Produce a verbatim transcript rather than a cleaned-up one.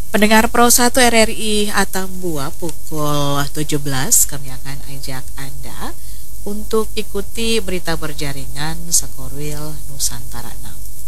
Pendengar Pro satu R R I Atambua pukul tujuh belas kami akan ajak Anda untuk ikuti berita berjaringan Sekorwil Nusantara enam.